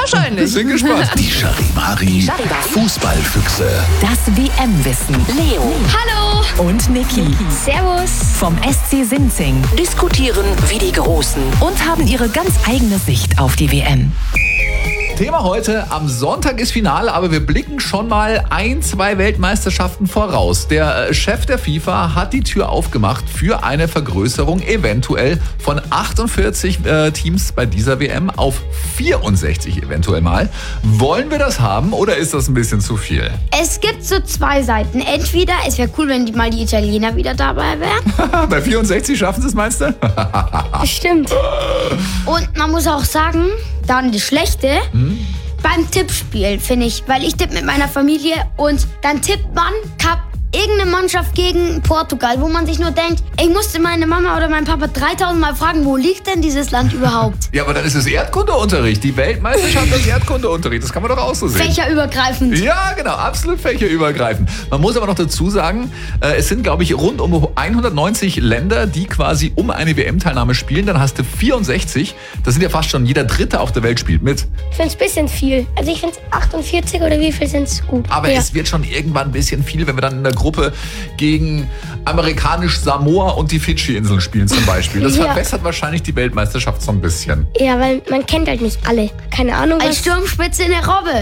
wahrscheinlich. Sind gespannt. Die Charivari Fußballfüchse. Das WM-Wissen. Leo Hallo. und Niki Servus. vom SC Sinzing Diskutieren wie die Großen. und haben ihre ganz eigene Sicht auf die WM. Thema heute, am Sonntag ist Finale, aber wir blicken schon mal 2 Weltmeisterschaften voraus. Der Chef der FIFA hat die Tür aufgemacht für eine Vergrößerung eventuell von 48 Teams bei dieser WM auf 64 eventuell mal. Wollen wir das haben oder ist das ein bisschen zu viel? Es gibt so 2 Seiten. Entweder, es wäre cool, wenn mal die Italiener wieder dabei wären. Bei 64 schaffen sie es, meinst du? Stimmt. Und man muss auch sagen, dann das Schlechte, beim Tippspiel, finde ich. Weil ich tippe mit meiner Familie und dann tippt man irgendeine Mannschaft gegen Portugal, wo man sich nur denkt, ich musste meine Mama oder meinen Papa 3000 Mal fragen, wo liegt denn dieses Land überhaupt? Ja, aber dann ist es Erdkundeunterricht. Die Weltmeisterschaft ist Erdkundeunterricht. Das kann man doch auch so sehen. Fächerübergreifend. Ja, genau, absolut fächerübergreifend. Man muss aber noch dazu sagen, es sind, glaube ich, rund um 190 Länder, die quasi um eine WM-Teilnahme spielen. Dann hast du 64. Das sind ja fast schon jeder Dritte auf der Welt spielt mit. Ich finde es ein bisschen viel. Also ich finde es 48 oder wie viel sind es gut. Aber es wird schon irgendwann ein bisschen viel, wenn wir dann in der Gruppe gegen amerikanisch Samoa und die Fidschi-Inseln spielen zum Beispiel. Das Ja. verbessert wahrscheinlich die Weltmeisterschaft so ein bisschen. Ja, weil man kennt halt nicht alle. Keine Ahnung, Als was... Sturmspitze in der Robbe.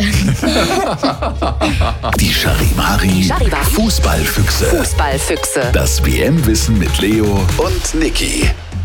Die Charivari Fußballfüchse. Fußballfüchse. Das WM-Wissen mit Leo und Niki.